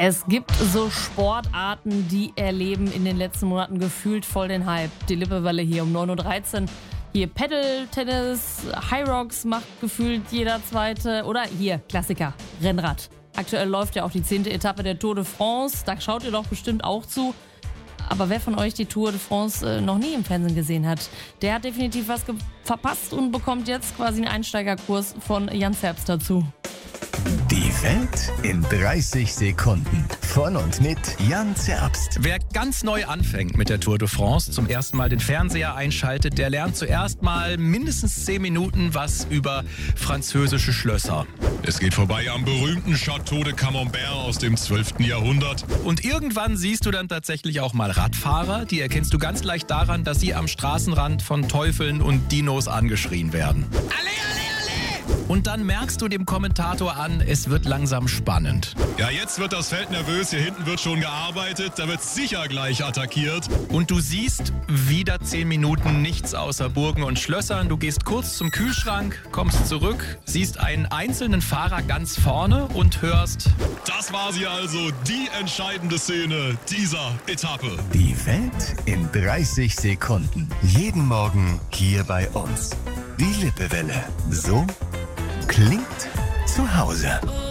Es gibt so Sportarten, die erleben in den letzten Monaten gefühlt voll den Hype. Die Lippewelle hier um 9.13 Uhr. Hier Paddle, Tennis, High Rocks macht gefühlt jeder Zweite. Oder hier, Klassiker, Rennrad. Aktuell läuft ja auch die 10. Etappe der Tour de France. Da schaut ihr doch bestimmt auch zu. Aber wer von euch die Tour de France noch nie im Fernsehen gesehen hat, der hat definitiv was verpasst und bekommt jetzt quasi einen Einsteigerkurs von Jan Zerbst dazu. Die Welt in 30 Sekunden. Von und mit Jan Zerbst. Wer ganz neu anfängt mit der Tour de France, zum ersten Mal den Fernseher einschaltet, der lernt zuerst mal mindestens 10 Minuten was über französische Schlösser. Es geht vorbei am berühmten Château de Camembert aus dem 12. Jahrhundert. Und irgendwann siehst du dann tatsächlich auch mal Radfahrer. Die erkennst du ganz leicht daran, dass sie am Straßenrand von Teufeln und Dinos angeschrien werden. Alle, alle, alle! Und dann merkst du dem Kommentator an, es wird langsam spannend. Ja, jetzt wird das Feld nervös. Hier hinten wird schon gearbeitet. Da wird sicher gleich attackiert. Und du siehst wieder 10 Minuten nichts außer Burgen und Schlössern. Du gehst kurz zum Kühlschrank, kommst zurück, siehst einen einzelnen Fahrer ganz vorne und hörst: Das war sie also, die entscheidende Szene dieser Etappe. Die Welt in 30 Sekunden. Jeden Morgen hier bei uns. Die Lippewelle. So klingt zu Hause.